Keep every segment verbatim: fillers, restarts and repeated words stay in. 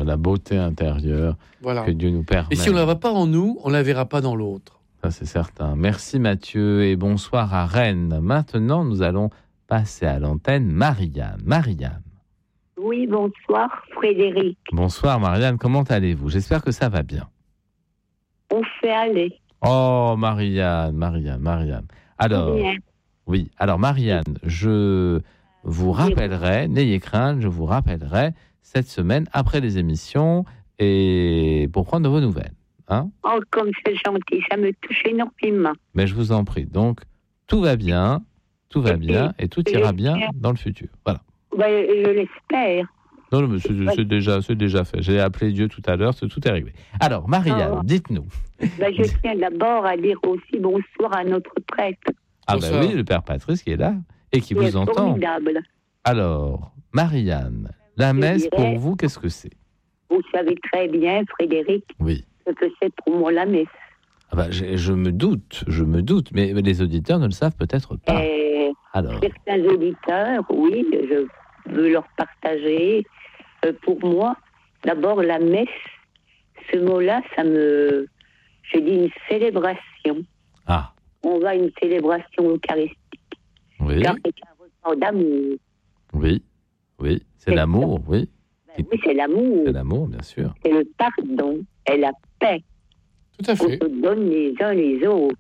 la beauté intérieure voilà. que Dieu nous permet. Et si on ne la voit pas en nous, on ne la verra pas dans l'autre. Ça, c'est certain. Merci Mathieu et bonsoir à Rennes. Maintenant, nous allons passer à l'antenne Marianne. Marianne. Oui, bonsoir Frédéric. Bonsoir Marianne, comment allez-vous? J'espère que ça va bien. On fait aller. Oh Marianne, Marianne, Marianne. Alors, Bien. oui, alors Marianne, je vous rappellerai, n'ayez crainte, je vous rappellerai cette semaine après les émissions et pour prendre de vos nouvelles. Hein? Oh, comme c'est gentil, ça me touche énormément. Mais je vous en prie. Donc, tout va bien, tout va Et bien et tout ira bien dans le futur. Voilà. Ben, je l'espère. Non, mais c'est, c'est, déjà, c'est déjà fait. J'ai appelé Dieu tout à l'heure, c'est, tout est réglé. Alors, Marianne, oh. dites-nous. Ben, je tiens d'abord à dire aussi bonsoir à notre prêtre. Ah ben bah oui, le Père Patrice qui est là et qui Il vous est entend. formidable. Alors, Marianne, la messe dirais, pour vous, qu'est-ce que c'est? Vous savez très bien, Frédéric, oui. ce que c'est pour moi la messe. Ah ben, je, je me doute, je me doute, mais les auditeurs ne le savent peut-être pas. Et Alors. Certains auditeurs, oui, je veux leur partager. Euh, pour moi, d'abord, la messe, ce mot-là, ça me... Je dis une célébration. Ah. On va à une célébration eucharistique. Oui. Car c'est un repas d'amour. Oui, oui, c'est, c'est l'amour, ça. oui. Ben oui, c'est l'amour. C'est l'amour, bien sûr. C'est le pardon et la paix. Tout à fait. On se donne les uns les autres.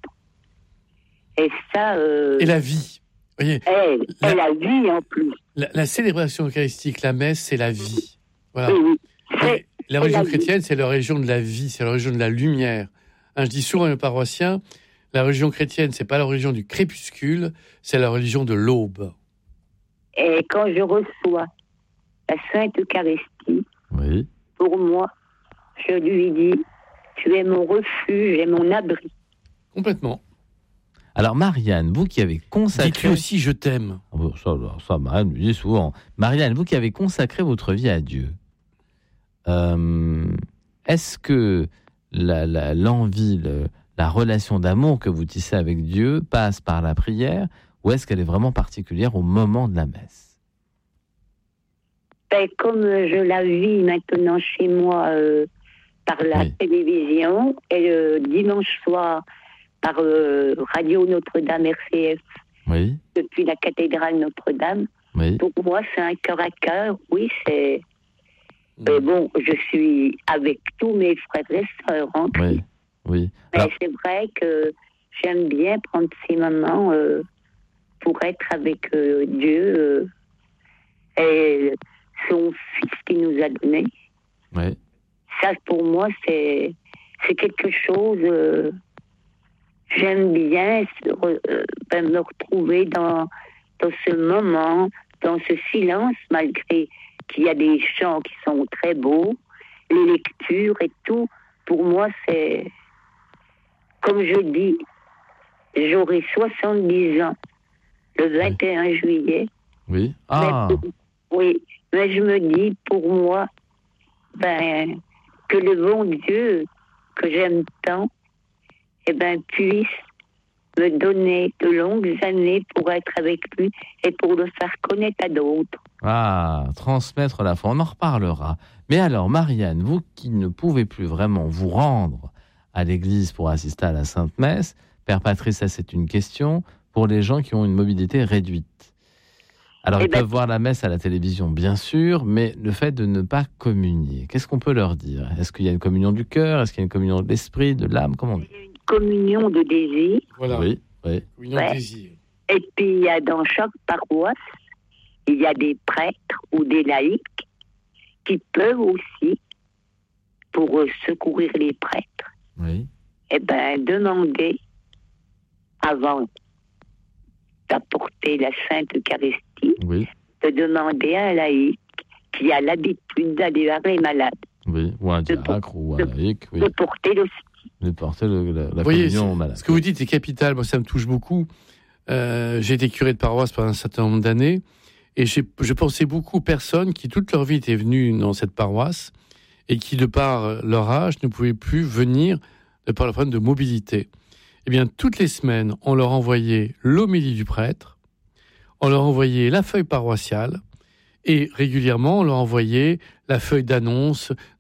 Et ça... Euh... Et la vie. Vous voyez, et, la... et la vie en plus. La, la célébration eucharistique, la messe, c'est la vie. Voilà. Oui, oui. C'est, la religion chrétienne, c'est la religion de la vie, c'est la religion de la lumière. Hein, je dis souvent à mes paroissiens, la religion chrétienne, c'est pas la religion du crépuscule, c'est la religion de l'aube. Et quand je reçois la Sainte Eucharistie, oui. pour moi, je lui dis, tu es mon refuge et mon abri. Complètement. Alors Marianne, vous qui avez consacré... Dis-tu aussi je t'aime. Ça, ça Marianne me dit souvent. Marianne, vous qui avez consacré votre vie à Dieu, euh, est-ce que la, la, l'envie, le, la relation d'amour que vous tissez avec Dieu passe par la prière ou est-ce qu'elle est vraiment particulière au moment de la messe? Ben, comme je la vis maintenant chez moi euh, par la oui. télévision et le dimanche soir par euh, Radio Notre-Dame R C F, oui. depuis la cathédrale Notre-Dame, oui. pour moi c'est un cœur à cœur, oui, c'est... Mmh. Euh, bon, je suis avec tous mes frères et sœurs en oui. oui. Mais Alors... c'est vrai que j'aime bien prendre ces moments euh, pour être avec euh, Dieu euh, et son Fils qui nous a donné. Oui. Ça, pour moi, c'est, c'est quelque chose... Euh, j'aime bien euh, ben, me retrouver dans, dans ce moment, dans ce silence, malgré qu'il y a des chants qui sont très beaux, les lectures et tout. Pour moi, c'est... Comme je dis, j'aurai soixante-dix ans le vingt et un oui. juillet. Oui. Ah. Mais, oui, mais je me dis, pour moi, ben, que le bon Dieu que j'aime tant, eh ben, puisse me donner de longues années pour être avec lui et pour le faire connaître à d'autres. Ah, transmettre la foi, on en reparlera. Mais alors, Marianne, vous qui ne pouvez plus vraiment vous rendre à l'église pour assister à la Sainte Messe, Père Patrice, ça c'est une question pour les gens qui ont une mobilité réduite. Alors, eh ils ben, peuvent voir la messe à la télévision, bien sûr, mais le fait de ne pas communier, qu'est-ce qu'on peut leur dire? Est-ce qu'il y a une communion du cœur? Est-ce qu'il y a une communion de l'esprit, de l'âme? Comment on dit? Une communion de désir. Voilà. Oui, oui. Communion ouais. de désir. Et puis, il y a dans chaque paroisse, il y a des prêtres ou des laïcs qui peuvent aussi, pour secourir les prêtres, oui. eh ben, demander, avant d'apporter la Sainte Eucharistie, oui. de demander à un laïc qui a l'habitude d'aller voir les malades. Oui, ou un diacre ou un de, laïc. Oui. De porter l'hostie. De porter le, la, la voyez, communion aux malades. Ce que vous dites est capital, moi ça me touche beaucoup. Euh, j'ai été curé de paroisse pendant un certain nombre d'années et j'ai, je pensais beaucoup aux personnes qui toute leur vie étaient venues dans cette paroisse et qui, de par leur âge, ne pouvaient plus venir de par le problème de mobilité. Eh bien, toutes les semaines, on leur envoyait l'homélie du prêtre, on leur envoyait la feuille paroissiale et régulièrement, on leur envoyait la feuille d'annonce